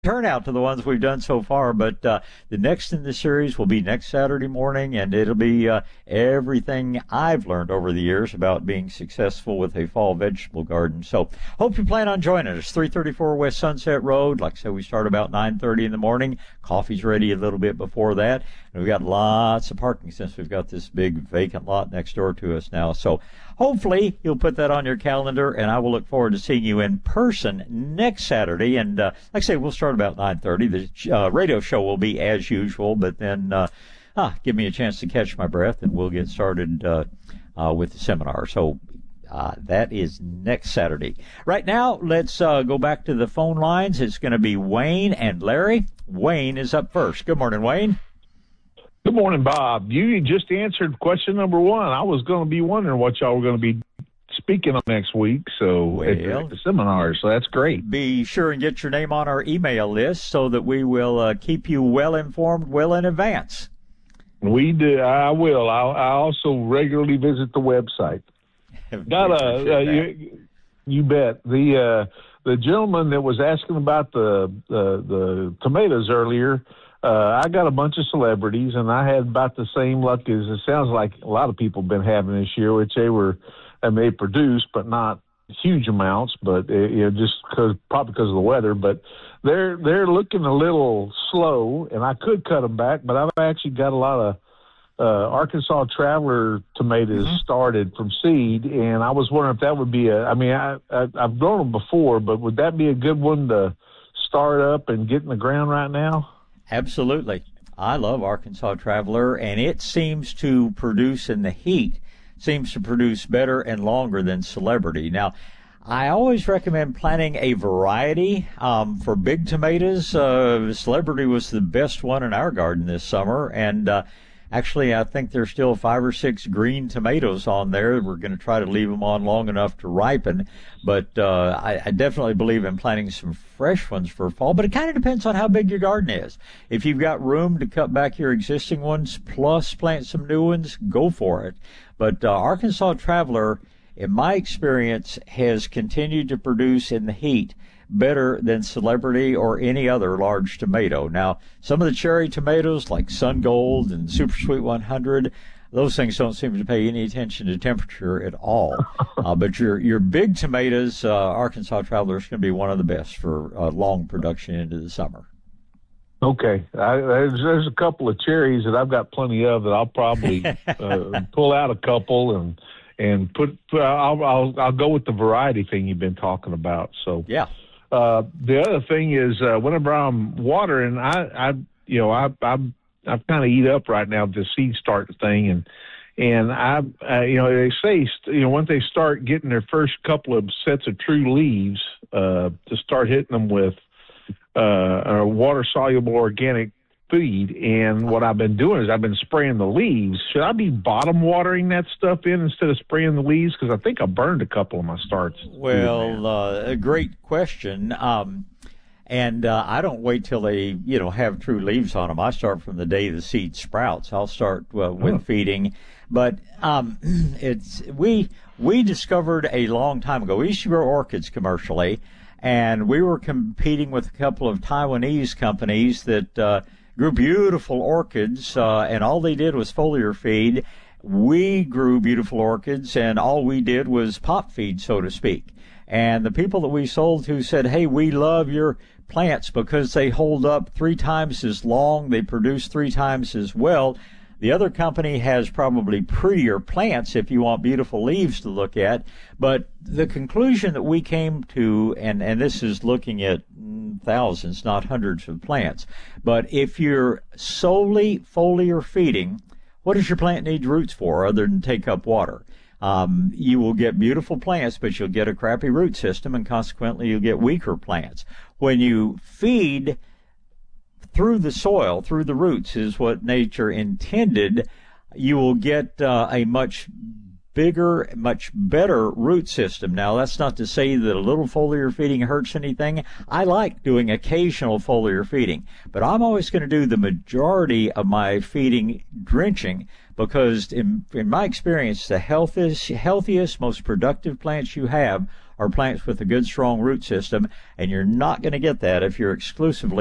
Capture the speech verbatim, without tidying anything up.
turnout to the ones we've done so far, but uh, the next in the series will be next Saturday morning, and it'll be uh, everything I've learned over the years about being successful with a fall vegetable garden. So hope you plan on joining us. three thirty-four West Sunset Road. Like I said, we start about nine thirty in the morning. Coffee's ready a little bit before that. And we've got lots of parking since we've got this big vacant lot next door to us now. So hopefully you'll put that on your calendar, and I will look forward to seeing you in person next Saturday. And uh, like I say, we'll start about nine thirty. The uh, radio show will be as usual, but then uh, ah, give me a chance to catch my breath, and we'll get started uh, uh, with the seminar. So uh, that is next Saturday. Right now, let's uh, go back to the phone lines. It's going to be Wayne and Larry. Wayne is up first. Good morning, Wayne. Good morning, Bob. You just answered question number one. I was going to be wondering what y'all were going to be speaking on next week, so well, at, at the seminar, so that's great. Be sure and get your name on our email list so that we will uh, keep you well informed well in advance. We do. I will. I, I also regularly visit the website. Got a, uh, you, you bet. The uh, the gentleman that was asking about the the, the tomatoes earlier, Uh, I got a bunch of celebrities, and I had about the same luck as it sounds like a lot of people have been having this year, which they were, and they produced, but not huge amounts, but uh, you know, just because probably because of the weather. But they're they're looking a little slow, and I could cut them back, but I've actually got a lot of uh, Arkansas Traveler tomatoes mm-hmm. started from seed, and I was wondering if that would be a. I mean, I, I I've grown them before, but would that be a good one to start up and get in the ground right now? Absolutely. I love Arkansas Traveler, and it seems to produce in the heat, seems to produce better and longer than Celebrity. Now, I always recommend planting a variety. Um, for big tomatoes, uh, Celebrity was the best one in our garden this summer, and uh, actually I think there's still five or six green tomatoes on there. We're going to try to leave them on long enough to ripen, but uh, I, I definitely believe in planting some fresh ones for fall, but it kind of depends on how big your garden is. If you've got room to cut back your existing ones plus plant some new ones, go for it. But uh, Arkansas Traveler, in my experience, has continued to produce in the heat better than Celebrity or any other large tomato. Now, some of the cherry tomatoes like Sun Gold and Super Sweet one hundred, those things don't seem to pay any attention to temperature at all. Uh, but your your big tomatoes, uh, Arkansas Traveler, is going to be one of the best for uh, long production into the summer. Okay. I, there's, there's a couple of cherries that I've got plenty of that I'll probably uh, pull out a couple and and put. put I'll, I'll I'll go with the variety thing you've been talking about. So yeah. Uh, the other thing is, uh, whenever I'm watering, I, I, you know, I, I, I kind of eat up right now with the seed start thing, and and I, uh, you know, they say, you know, once they start getting their first couple of sets of true leaves, uh, to start hitting them with uh, a water soluble organic feed. And what I've been doing is I've been spraying the leaves. Should I be bottom watering that stuff in instead of spraying the leaves? Because I think I burned a couple of my starts. Well, uh, a great question. Um, and uh, I don't wait till they, you know, have true leaves on them. I start from the day the seed sprouts. I'll start uh, with oh. feeding. But um, it's we we discovered a long time ago. We used to grow orchids commercially, and we were competing with a couple of Taiwanese companies that uh, grew beautiful orchids, uh, and all they did was foliar feed. We grew beautiful orchids, and all we did was pop feed, so to speak. And the people that we sold to said, hey, we love your plants because they hold up three times as long, they produce three times as well. The other company has probably prettier plants if you want beautiful leaves to look at. But the conclusion that we came to, and, and this is looking at thousands, not hundreds of plants, but if you're solely foliar feeding, what does your plant need roots for other than take up water? Um, you will get beautiful plants, but you'll get a crappy root system, and consequently you'll get weaker plants. When you feed through the soil, through the roots, is what nature intended, you will get uh, a much bigger, much better root system. Now, that's not to say that a little foliar feeding hurts anything. I like doing occasional foliar feeding, but I'm always going to do the majority of my feeding drenching, because in, in my experience, the healthiest, healthiest, most productive plants you have are plants with a good, strong root system, and you're not going to get that if you're exclusively